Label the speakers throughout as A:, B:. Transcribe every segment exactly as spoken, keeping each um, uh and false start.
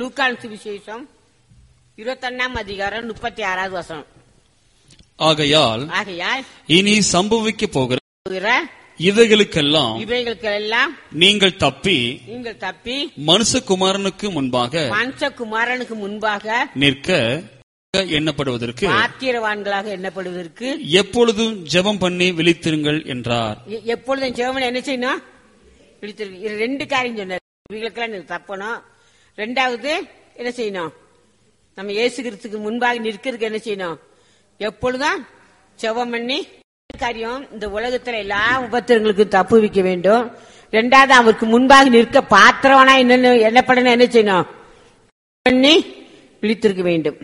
A: லூக்கான் சுவிசேஷம் இருபத்தொன்னாம் அதிகாரம் முப்பத்தி ஆறாவது வசனம்.
B: ஆகையால்
A: ஆகையால்
B: இனி சம்பவிக்க போகிற இவைகளுக்கெல்லாம்
A: இவைகளுக்கெல்லாம்
B: நீங்கள் தப்பி
A: நீங்கள் தப்பி
B: மனுஷகுமாரனுக்கு முன்பாக
A: மனுஷகுமாரனுக்கு முன்பாக
B: நிற்க எண்ணப்படுவதற்கு
A: பாத்திரவான்களாக எண்ணப்படுவதற்கு
B: எப்பொழுதும் ஜெபம் பண்ணி விழித்திருங்கள் என்றார்.
A: எ- எப்பொழுதும் ஜெபம் என்ன செய்யணும்? விழித்திருக்கு. இது ரெண்டு காரியம் சொன்னார். இவங்களுக்கெல்லாம் நீங்க தப்பணும். ரெண்டாவது என்ன செய்யணும்? நம்ம இயேசு கிறிஸ்துக்கு முன்பாக நிற்கிறதுக்கு என்ன செய்யணும்? எப்பொழுதும் ஜெபம் பண்ணி காரியம். இந்த உலகத்துல எல்லா உபத்திரங்களுக்கும் தப்பு வைக்க வேண்டும். ரெண்டாவது அவருக்கு முன்பாக நிற்க பாத்திரவானா என்னன்னு எண்ணப்படணும். என்ன செய்யணும்? பண்ணி விழித்திருக்க வேண்டும்.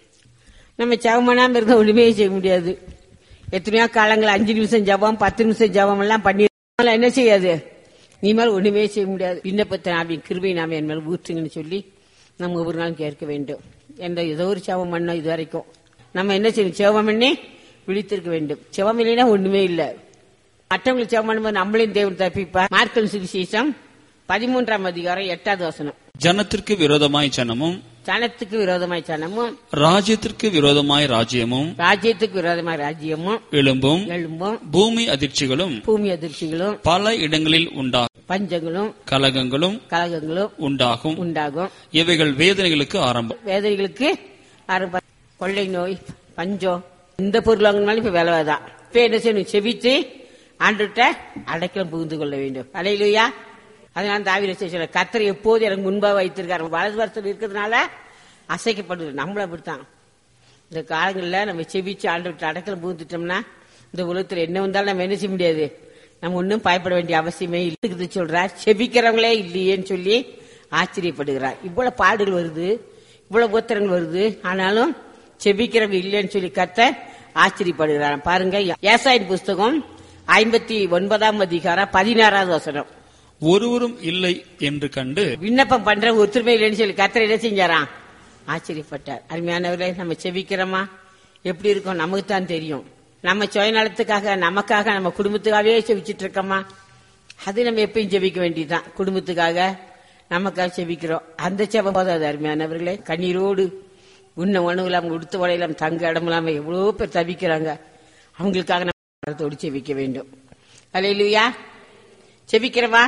A: நம்ம ஜெபம் இருந்தா ஒண்ணுமே செய்ய முடியாது. எத்தனையோ காலங்கள் அஞ்சு நிமிஷம் ஜெபம் பத்து நிமிஷம் ஜெபம் எல்லாம் பண்ணி என்ன செய்யாது? நீ மேல ஒண்ணுமே செய்ய முடியாது. விண்ணப்பத்தை நாவின் கிருபை நாம என் மேல ஊற்றுங்கன்னு சொல்லி நம்ம ஒவ்வொரு நாளும் கேட்க வேண்டும். என்ற ஏதோ ஒரு ஜெபம் பண்ணோம் இது வரைக்கும். நம்ம என்ன செய்யணும்? ஜெபம் பண்ணி விழித்திருக்க வேண்டும். ஜெபம் இல்லைன்னா ஒண்ணுமே இல்லை. மற்றவங்களுக்கு ஜெபம் பண்ணும்போது நம்மளையும் தேவன் தப்பிப்பார். மார்க்கல் சுவிசேஷம் பதிமூன்றாம் அதிகாரம் எட்டாவது வசனம்.
B: ஜனத்திற்கு விரோதமாய் ஜனமும்
A: சனத்துக்கு விரோதமாய் சனமும்
B: ராஜ்யத்திற்கு விரோதமாய் ராஜ்யமும்
A: ராஜ்யத்துக்கு விரோதமாய் ராஜ்யமும்
B: எழும்பும்
A: எழும்பும்
B: பூமி அதிர்ச்சிகளும்
A: பூமி அதிர்ச்சிகளும்
B: பல இடங்களில் உண்டாகும்.
A: பஞ்சங்களும்
B: கலகங்களும்
A: கலகங்களும்
B: உண்டாகும்.
A: உண்டாகும்.
B: இவைகள் வேதனைகளுக்கு ஆரம்பம்.
A: வேதனைகளுக்கு ஆரம்பம். கொள்ளை நோய், பஞ்சம், இந்த பொருள் வாங்கினாலும் இப்ப விலைதான். இப்ப என்ன செய்யணும்? செவித்து ஆண்டுகிட்ட அடைக்கலம் புகுந்து கொள்ள வேண்டும். அல்லேலூயா. அதனால தாவீது சொல்ற கர்த்தர் எப்போது எனக்கு முன்பாக வைத்திருக்காரு. வலது வருஷம் இருக்கிறதுனால அசைக்கப்படுது. நம்மள அப்படித்தான். இந்த காலங்களில் நம்ம செவிச்சு ஆண்டுகிட்ட அடைக்கலம் புகுந்துட்டோம்னா இந்த உலகத்துல என்ன வந்தாலும் நம்ம என்ன செய்ய முடியாது. நம்ம ஒன்னும் பயப்பட வேண்டிய அவசியமே இல்லை சொல்றார். செபிக்கிறவங்களே இல்லையேன்னு சொல்லி ஆச்சரியப்படுகிறார். இவ்வளவு பாடுகள் வருது, இவ்வளவு உத்தரங்கள் வருது, ஆனாலும் செபிக்கிறவங்க இல்லைன்னு சொல்லி கர்த்தர் ஆச்சரியப்படுகிறார். பாருங்க, ஏசாயின் புஸ்தகம் ஐம்பத்தி ஒன்பதாம் அதிகாரம் பதினாறாவது வசனம்.
B: ஒருவரும் இல்லை என்று கண்டு
A: விண்ணப்பம் பண்ற ஒத்துமை இல்லைன்னு சொல்லி கர்த்தர் என்ன செஞ்சாராம்? ஆச்சரியப்பட்டார். அருமையானவர்களே, நம்ம செபிக்கிறோமா? எப்படி இருக்கோம் நமக்கு தான் தெரியும். நம்ம சுயநலத்துக்காக நமக்காக நம்ம குடும்பத்துக்காகவே செபிச்சிட்டு இருக்கோமா? அது நம்ம எப்பயும் செபிக்க வேண்டியதுதான். குடும்பத்துக்காக நமக்காக செபிக்கிறோம். அந்த செபம் போதாது. அருமையானவர்களே, கண்ணீரோடு உண்ண உணவு இல்லாம உடுத்த உடையிலாம் தங்க இடம் இல்லாம எவ்வளவு பேர் தவிக்கிறாங்க. அவங்களுக்காக நம்ம செபிக்க வேண்டும். அல்லேலூயா. செபிக்கிறவா?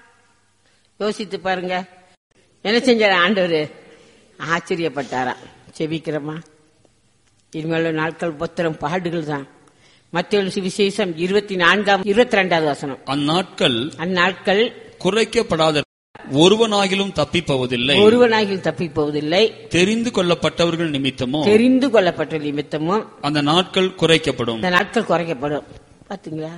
A: யோசித்து பாருங்க. என்ன செஞ்சார ஆண்டவர்? ஆச்சரியப்பட்டாரா? செபிக்கிறமா? இனிமேல் நாட்கள் புத்திரம் பாடுகள் தான். மத்தேயு சுவிசேஷம் இருபத்தி நான்காம் இருபத்தி ரெண்டாவது வசனம்.
B: அந்நாட்கள்
A: அந்நாட்கள்
B: குறைக்கப்படாத ஒருவனாகிலும் தப்பிப்போவதில்லை.
A: ஒருவனாகிலும் தப்பிப்போவதில்லை.
B: தெரிந்து கொள்ளப்பட்டவர்கள் நிமித்தமோ
A: தெரிந்து கொள்ளப்பட்ட நிமித்தமும்
B: அந்த நாட்கள் குறைக்கப்படும்.
A: இந்த நாட்கள் குறைக்கப்படும். பாத்தீங்களா?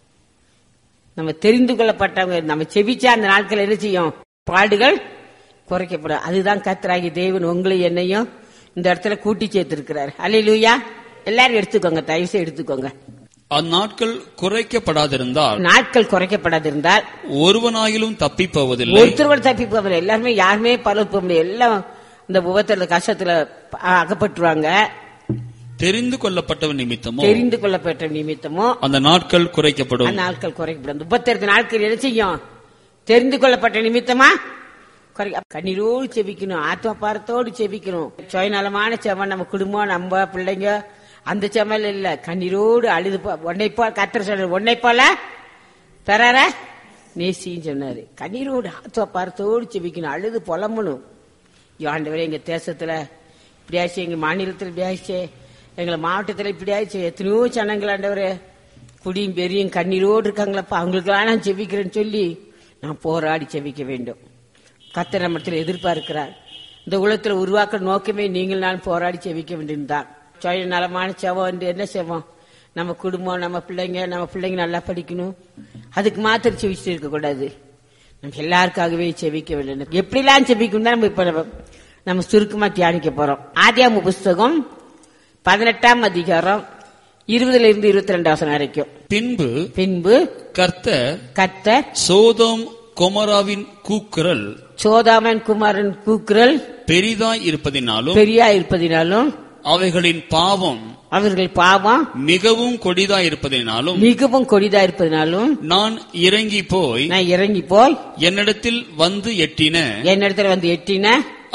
A: நம்ம தெரிந்து கொள்ளப்பட்டவங்க நம்ம செபிச்சா அந்த நாட்கள் என்ன செய்யும்? பாடுகள் குறைக்கப்படும். அதுதான் கர்த்தராகிய தேவன் உங்களை என்னையும் இந்த இடத்துல கூட்டி சேர்த்திருக்கிறார். அல்லேலூயா. எல்லாரும் எடுத்துக்கோங்க, தயவுசெய்து எடுத்துக்கோங்க.
B: அந்நாட்கள் குறைக்கப்படாதிருந்தால்
A: நாட்கள் குறைக்கப்படாதிருந்தால்
B: ஒருவனாகிலும் தப்பிப்போவதில்லை.
A: ஒருத்தர் தப்பி போவதில்லை. எல்லாருமே யாருமே பரவ போக முடியாது. எல்லாம் இந்த உபத்திர கஷ்டத்துல அகப்பட்டுருவாங்க.
B: தெரிந்து கொள்ளப்பட்டவன் நிமித்தமோ
A: தெரிந்து கொள்ளப்பட்ட நிமித்தமோ
B: அந்த நாட்கள் குறைக்கப்படும்.
A: அந்த நாட்கள் குறைக்கப்படும். முப்பத்தி நாட்கள் என்ன செய்யும்? தெரிந்து கொள்ளப்பட்ட நிமித்தமா குறை. கண்ணீரோடு செபிக்கணும், ஆத்மா பாரத்தோடு செபிக்கணும். சுயநலமான செவன் நம்ம குடும்பம், நம்ம பிள்ளைங்க, அந்த செமல் இல்ல. கண்ணீரோடு அழுது ஒன்னை போல கர்த்தர் சொல்ற ஒன்னை போல பெறார நேசின்னு சொன்னாரு. கண்ணீரோடு ஆத்மா பாரத்தோடு செபிக்கணும், அழுது புலம்பணும். ஆண்டவரே, எங்க தேசத்துல இப்படியாச்சு, எங்க மாநிலத்தில் இப்படியாச்சு, எங்களை மாவட்டத்தில் இப்படி ஆயிடுச்சு. எத்தனையோ ஜனங்கள் ஆண்டவரே குடியும் பெரியும் கண்ணீரோடு இருக்காங்களப்பா, அவங்களுக்கெல்லாம் நான் செபிக்கிறேன்னு சொல்லி நான் போராடி செபிக்க வேண்டும். கர்த்தர் நம்மத்தில் எதிர்பார்க்கிறார். இந்த உலகத்தில் உருவாக்க நோக்கமே நீங்கள் நான் போராடி செபிக்க வேண்டியதுதான். சுய நலமான செவம் என்று என்ன செவம்? நம்ம குடும்பம், நம்ம பிள்ளைங்க, நம்ம பிள்ளைங்க நல்லா படிக்கணும், அதுக்கு மாத்திரம் செபிச்சுட்டு இருக்கக்கூடாது. நம்ம எல்லாருக்காகவே செபிக்க வேண்டும். எப்படிலாம் செபிக்கணும் தான் நம்ம இப்ப நம்ம சுருக்கமா தியானிக்க போறோம். ஆதியாகம புஸ்தகம் பதினெட்டாம் அதிகாரம் இருபதுல இருந்து இருபத்தி ரெண்டு வசனம் வரைக்கும்.
B: பின்பு
A: பின்பு
B: கர்த்தர்
A: கர்த்தர்
B: சோதோம் கொமராவின் கூக்குரல்
A: சோதாமன் குமாரன் கூக்குரல்
B: பெரிதாய் இருப்பதினாலும்
A: பெரியா இருப்பதினாலும்
B: அவைகளின் பாவம்
A: அவர்கள் பாவம்
B: மிகவும் கொடிதாய் இருப்பதினாலும்
A: மிகவும் கொடிதா இருப்பதினாலும்
B: நான் இறங்கி போய்
A: நான் இறங்கி போய்
B: என்னிடத்தில் வந்து எட்டின
A: என்னிடத்தில் வந்து எட்டின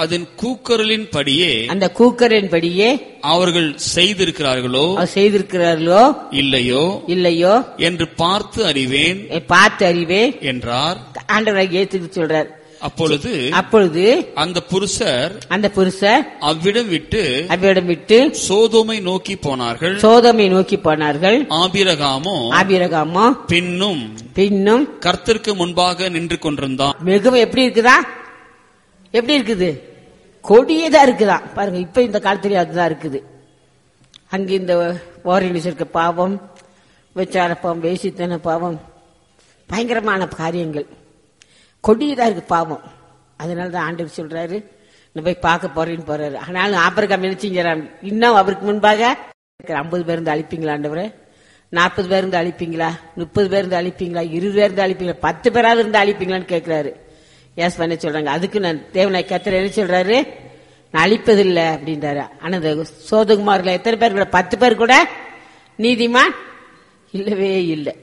B: அதன் கூக்குரலின் படியே
A: அந்த கூக்குரலின் படியே
B: அவர்கள் செய்திருக்கிறார்களோ
A: அவர் செய்திருக்கிறார்களோ
B: இல்லையோ
A: இல்லையோ
B: என்று பார்த்து அறிவேன்
A: பார்த்து அறிவேன்
B: என்றார்.
A: ஆண்டவராகிய இயேசு சொல்றார்.
B: அப்பொழுது
A: அப்பொழுது
B: அந்த புருஷர்
A: அந்த புருஷர்
B: அவ்விடம் விட்டு
A: அவ்விடம் விட்டு
B: சோதோமை நோக்கி போனார்கள்.
A: சோதோமை நோக்கி போனார்கள்.
B: ஆபிரகாமோ
A: ஆபிரகாமோ
B: பின்னும்
A: பின்னும்
B: கர்த்தருக்கு முன்பாக நின்று கொண்டிருந்தான்.
A: மிகவும் எப்படி இருக்குதா? எப்படி இருக்குது? கொடியதா இருக்குதான். பாருங்க, இப்ப இந்த காலத்திலேயே அதுதான் இருக்குது. அங்க இந்த ஓரினிஸ் இருக்க பாவம், விச்சார பாவம், வேசித்தன பாவம், பயங்கரமான காரியங்கள் கொடியதா இருக்கு பாவம். அதனாலதான் ஆண்டவர் சொல்றாரு, நான் போய் பார்க்க போறேன்னு போறாரு. ஆனாலும் ஆபிரகாம் என்ன செஞ்சாராம்? இன்னும் அவருக்கு முன்பாக ஐம்பது பேர் இருந்து அழிப்பீங்களா ஆண்டவரே? நாற்பது பேர் இருந்து அழிப்பீங்களா? முப்பது பேர் இருந்து அழிப்பீங்களா? இருபது பேர் இருந்து அழிப்பீங்களா? பத்து பேராவது இருந்து அழிப்பீங்களான்னு கேட்கிறாரு. ஏஸ் பண்ண சொல்றாங்க. அதுக்கு நான் தேவனாய் கர்த்தர் என்ன சொல்றாரு? நான் அழிப்பதில்லை அப்படின்றாரு. ஆனா இந்த சோதகுமார்ல எத்தனை பேர் கூட? பத்து பேர் கூட நீதிமான் இல்லவே இல்லை.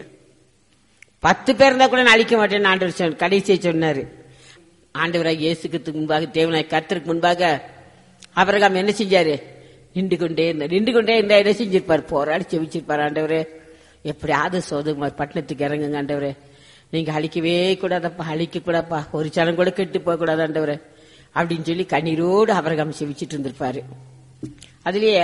A: பத்து பேர் இருந்தா கூட நான் அழிக்க மாட்டேன்னு ஆண்டவர் சொன்ன கடைசியை சொன்னாரு. ஆண்டவராக இயேசுக்கு முன்பாக தேவனாய் கர்த்தருக்கு முன்பாக ஆபிரகாம் என்ன செஞ்சாரு? நின்று கொண்டே இருந்தார். நின்று கொண்டே இருந்தா என்ன செஞ்சிருப்பார்? போராடி செவிச்சிருப்பார். ஆண்டவரே, எப்படியாவது சோதகுமார் பட்டணத்துக்கு இறங்குங்க ஆண்டவரே, நீங்க அழிக்கவே கூடாதப்பா, அழிக்க கூடாப்பா, ஒரு சனம் கூட கெட்டு போக கூடாது ஆண்டவரே அப்படின்னு சொல்லி கண்ணீரோடு ஆபிரகாம் செவிச்சிட்டு இருந்திருப்பாரு. அதுலயே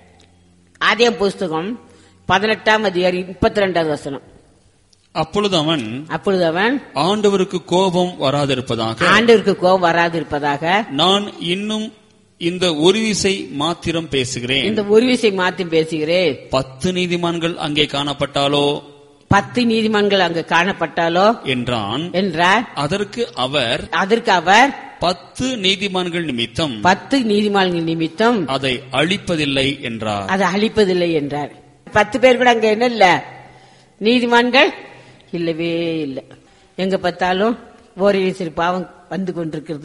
A: ஆதியாகம புஸ்தகம் பதினெட்டாம் அதிகாரம் முப்பத்தி ரெண்டாவது வசனம்.
B: அப்பொழுது அவன்
A: அப்பொழுது அவன்
B: ஆண்டவருக்கு கோபம் வராதிருப்பதாக
A: ஆண்டவருக்கு கோபம் வராதிருப்பதாக
B: நான் இன்னும் இந்த ஒரு விசை மாத்திரம் பேசுகிறேன்.
A: இந்த ஒரு விசை மாத்திரம் பேசுகிறேன்.
B: பத்து நீதிமான்கள் அங்கே காணப்பட்டாலோ
A: பத்து நீதிமான்கள் அங்கு காணப்பட்டாலோ
B: என்றான்
A: என்றார்.
B: அதற்கு அவர்
A: அதற்கு அவர்
B: பத்து நீதிமான்கள் நிமித்தம்
A: பத்து நீதிமான்கள் நிமித்தம்
B: அதை அழிப்பதில்லை என்றார்.
A: அதை அழிப்பதில்லை என்றார். பத்து பேர் கூட அங்க என்ன இல்ல? நீதிமான்கள் இல்லவே இல்லை. எங்க பார்த்தாலும் ஓரிரு சிறு பாவம் வந்து கொண்டிருக்கிறது.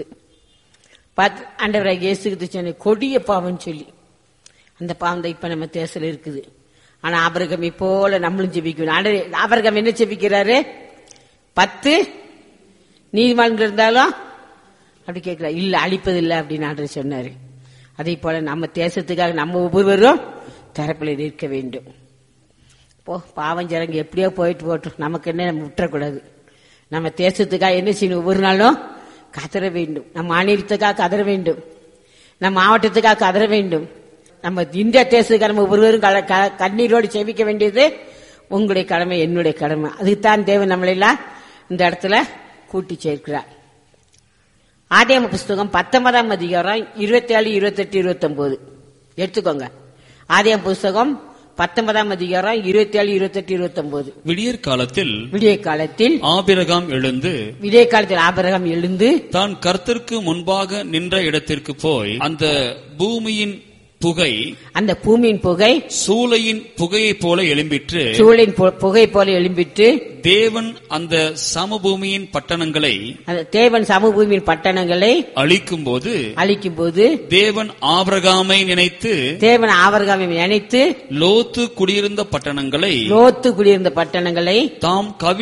A: ஆண்டவராக இயேசு சொன்ன கொடிய பாவம் சொல்லி அந்த பாவம் தான் இப்ப நம்ம தேசல இருக்குது. ஆனா ஆபிரகாமை போல நம்மளும் ஜெபிக்கணும். ஆபிரகாம் என்ன ஜெபிக்கிறாரு? பத்து நீதிமான்கள் இருந்தாலும் அப்படி கேட்கல, இல்ல அழிப்பதில்லை அப்படின்னு ஆண்டவர் சொன்னாரு. அதே போல நம்ம தேசத்துக்காக நம்ம ஒவ்வொருவரும் தரப்பில் நிற்க வேண்டும். போ பாவம் ஜனங்க எப்படியோ போயிட்டு போட்டோம், நமக்கு என்ன, நம்ம விட்டுறக்கூடாது. நம்ம தேசத்துக்காக என்ன செய்யணும்? ஒவ்வொரு நாளும் கதற வேண்டும். நம்ம மாநிலத்துக்காக கதற வேண்டும். நம்ம மாவட்டத்துக்காக கதற வேண்டும். நம்ம இந்தியா தேசத்துக்காக நம்ம ஒவ்வொருவரும் கண்ணீரோடு செவிக்க வேண்டியது உங்களுடைய கடமை, என்னுடைய கடமை. அதுக்குத்தான் தேவன் நம்மளெல்லாம் இந்த இடத்துல கூட்டி சேர்க்கிறார். ஆதியாகம புஸ்தகம் பத்தொன்பதாம் அதிகாரம் இருபத்தி ஏழு இருபத்தி எட்டு இருபத்தி ஒன்பது எடுத்துக்கோங்க. ஆதியாகம புஸ்தகம் பத்தொன்பதாம் அதிகாரம் இருபத்தி ஏழு இருபத்தி எட்டு இருபத்தி ஒன்பது.
B: விடியற் காலத்தில்
A: விடிய காலத்தில்
B: ஆபிரகாம் எழுந்து
A: விடிய காலத்தில் ஆபிரகாம் எழுந்து
B: தான் கர்த்தருக்கு முன்பாக நின்ற இடத்திற்கு போய் அந்த பூமியின் புகை
A: அந்த பூமியின் புகை
B: சூளையின் புகையை போல எழும்பிற்று
A: சூளையின் புகை போல எழும்பிற்று
B: தேவன் அந்த சமபூமியின் பட்டணங்களை
A: தேவன் சமபூமியின் பட்டணங்களை
B: அழிக்கும் போது
A: அழிக்கும் போது
B: தேவன் ஆபிரகாமை நினைத்து
A: தேவன் ஆபிரகாமை நினைத்து
B: லோத்து குடியிருந்த பட்டணங்களை
A: லோத்து குடியிருந்த பட்டணங்களை
B: தாம் கவி